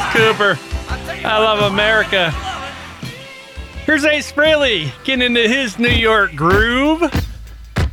Cooper. I love America. Here's Ace Frehley getting into his New York groove.